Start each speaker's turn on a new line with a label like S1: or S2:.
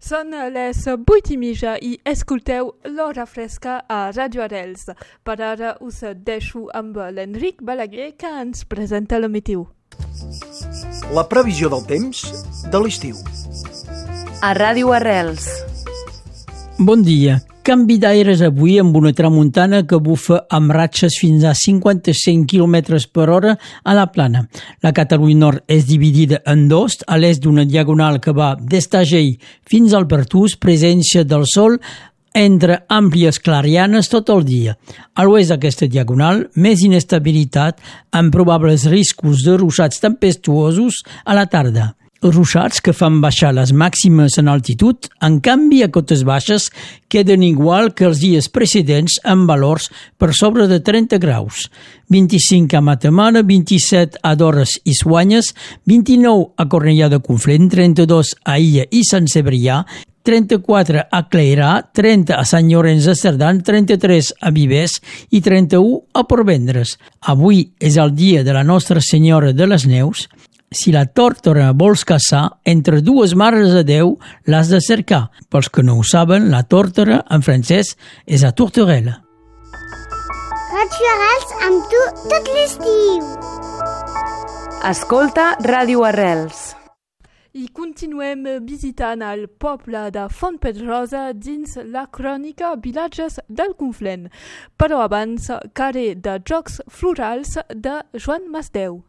S1: Són les 8:30 i escolteu l'Hora Fresca a Radio Arrels. Per ara us deixo amb l'Enric Balaguer, que ens presenta la meteo.
S2: La previsió del temps de l'estiu.
S3: A Ràdio Arrels.
S4: Bon dia. Canvi d'aires avui amb una tramuntana que bufa amb ratxes fins a 55 km per hora a la plana. La Catalunya Nord és dividida en dos, a l'est d'una diagonal que va des d'Agell fins al Pertús, presència del sol entre àmplies clarianes tot el dia. A l'oest d'aquesta diagonal, més inestabilitat amb probables riscos de ruixats tempestuosos a la tarda. Ruixats que fan baixar les màximes en altitud, en canvi a cotes baixes queden igual que els dies precedents amb valors per sobre de 30 graus. 25 a Matamala, 27 a Dores i Soanyes, 29 a Cornellà de Conflent, 32 a Illa i Sant Cebrià, 34 a Cleirà, 30 a Sant Llorenç de Cerdà, 33 a Vivers i 31 a Portvendres. Avui és el dia de la Nostra Senyora de les Neus. Si la tórtora vols caçar, entre dues mares de Déu l'has de cercar. Pels que no ho saben, la tórtora en francès és a Tourterelle.
S5: Radio Arrels amb tu tot l'estiu.
S3: Escolta Ràdio Arrels.
S1: I continuem visitant el poble de Fontpedrosa dins la crònica Vilatges del Conflent. Però abans, carrer de Jocs Florals de Joan Masdeu.